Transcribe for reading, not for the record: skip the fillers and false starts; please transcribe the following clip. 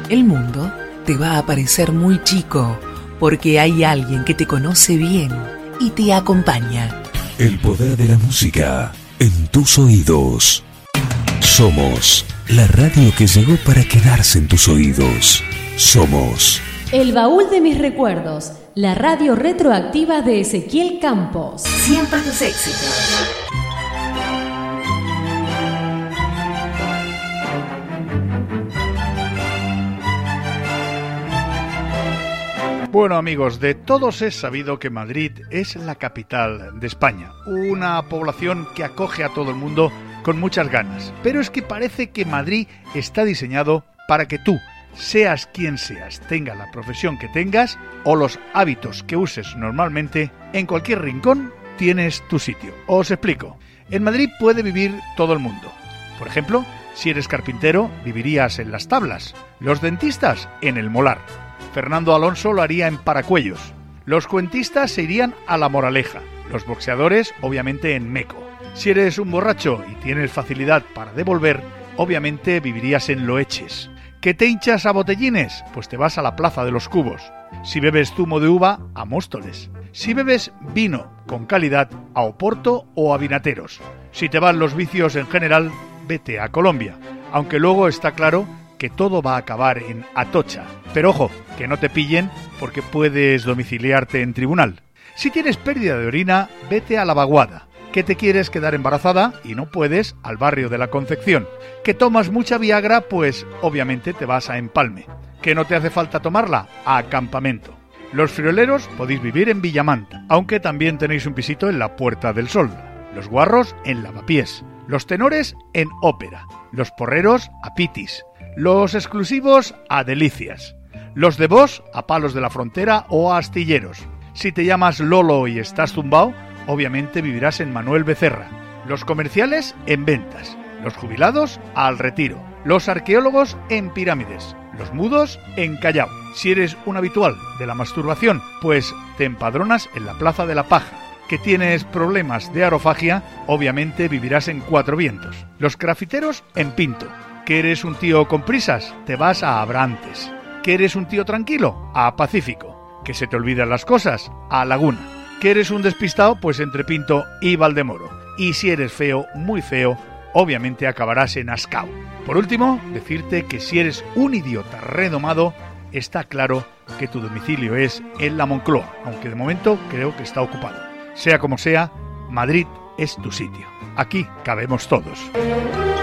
El mundo te va a parecer muy chico porque hay alguien que te conoce bien y te acompaña. El poder de la música en tus oídos. Somos la radio que llegó para quedarse en tus oídos. Somos El Baúl de mis recuerdos, la radio retroactiva de Ezequiel Campos. Siempre tus éxitos. Bueno, amigos, de todos es sabido que Madrid es la capital de España, una población que acoge a todo el mundo con muchas ganas. Pero es que parece que Madrid está diseñado para que tú, seas quien seas, tengas la profesión que tengas o los hábitos que uses normalmente, en cualquier rincón tienes tu sitio. Os explico. En Madrid puede vivir todo el mundo. Por ejemplo, si eres carpintero, vivirías en Las Tablas. Los dentistas, en El Molar. Fernando Alonso lo haría en Paracuellos. Los cuentistas se irían a La Moraleja. Los boxeadores, obviamente, en Meco. Si eres un borracho y tienes facilidad para devolver, obviamente vivirías en Loeches. ¿Que te hinchas a botellines? Pues te vas a la Plaza de los Cubos. Si bebes zumo de uva, a Móstoles. Si bebes vino con calidad, a Oporto o a Vinateros. Si te van los vicios en general, vete a Colombia. Aunque luego está claro que todo va a acabar en Atocha. Pero ojo, que no te pillen porque puedes domiciliarte en tribunal. Si tienes pérdida de orina, vete a La Vaguada. Que te quieres quedar embarazada y no puedes, al barrio de la Concepción. Que tomas mucha Viagra, pues obviamente te vas a Empalme. Que no te hace falta tomarla, a Campamento. Los frioleros podéis vivir en Villamanta, aunque también tenéis un pisito en la Puerta del Sol. Los guarros en Lavapiés. Los tenores en Ópera. Los porreros a Pitis. Los exclusivos a Delicias. Los de Vos a Palos de la Frontera o a Astilleros. Si te llamas Lolo y estás zumbao, obviamente vivirás en Manuel Becerra. Los comerciales en Ventas. Los jubilados al Retiro. Los arqueólogos en Pirámides. Los mudos en Callao. Si eres un habitual de la masturbación, pues te empadronas en la Plaza de la Paja. Que tienes problemas de arofagia, obviamente vivirás en Cuatro Vientos. Los grafiteros en Pinto. ¿Que eres un tío con prisas? Te vas a Abrantes. ¿Que eres un tío tranquilo? A Pacífico. ¿Que se te olvidan las cosas? A Laguna. ¿Que eres un despistado? Pues entre Pinto y Valdemoro. Y si eres feo, muy feo, obviamente acabarás en Ascao. Por último, decirte que si eres un idiota redomado, está claro que tu domicilio es en la Moncloa, aunque de momento creo que está ocupado. Sea como sea, Madrid es tu sitio. Aquí cabemos todos.